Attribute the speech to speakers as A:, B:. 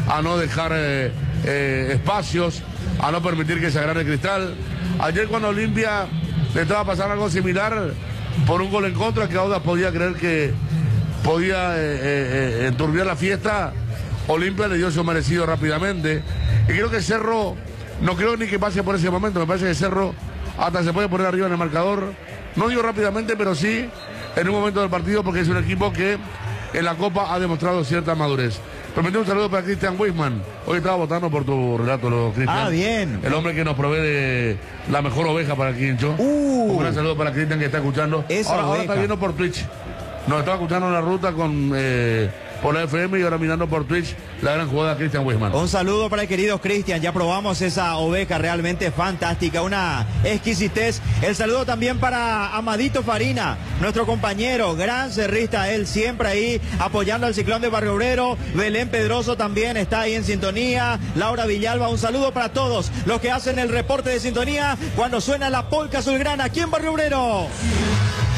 A: a no dejar espacios, a no permitir que se agrande Cristal. Ayer cuando Olimpia le estaba pasando algo similar por un gol en contra, que Audax podía creer que podía enturbiar la fiesta, Olimpia le dio su merecido rápidamente. Y creo que Cerro, no creo ni que pase por ese momento, me parece que Cerro hasta se puede poner arriba en el marcador, no digo rápidamente, pero sí en un momento del partido, porque es un equipo que en la Copa ha demostrado cierta madurez. Permíteme un saludo para Cristian Weisman. Hoy estaba votando por tu relato, Cristian.
B: Ah, bien.
A: El hombre que nos provee de la mejor oveja para el Quincho. Un gran saludo para Cristian que está escuchando. Ahora está viendo por Twitch. Nos estaba escuchando en la ruta por la FM y ahora mirando por Twitch la gran jugada de Cristian Weisman.
B: Un saludo para el querido Cristian, ya probamos esa oveja realmente fantástica, una exquisitez. El saludo también para Amadito Farina, nuestro compañero, gran cerrista, él siempre ahí apoyando al Ciclón de Barrio Obrero. Belén Pedroso también está ahí en sintonía. Laura Villalba, un saludo para todos los que hacen el reporte de sintonía cuando suena la polca azulgrana aquí en Barrio Obrero.